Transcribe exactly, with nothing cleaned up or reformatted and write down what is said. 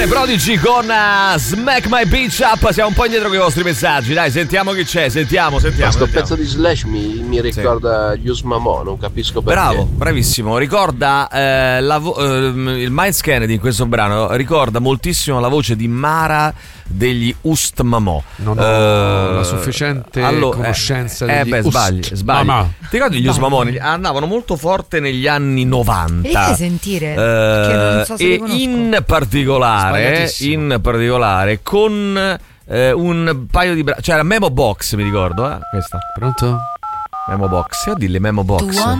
bene, Prodigy con uh, Smack My Bitch Up. Siamo un po' indietro con i vostri messaggi. Dai, sentiamo chi c'è. Sentiamo, sentiamo. Questo sentiamo. pezzo di Slash mi, mi ricorda sì. Yus Mamò, non capisco perché. Bravo, bravissimo. Ricorda eh, la vo- eh, il Miles Kennedy in questo brano. Ricorda moltissimo la voce di Mara degli Ust Mamò. Non ho uh, la sufficiente allora, conoscenza eh, degli beh, Ust sbagli, sbagli. Mamà. Ti ricordi gli Ust Mamò? Andavano molto forte negli anni novanta. E devi sentire, uh, non so se e in particolare, in particolare con eh, un paio di bra- cioè la Memo Box, mi ricordo, eh? Questa. Pronto? Memo Box, io dilli Memo Box.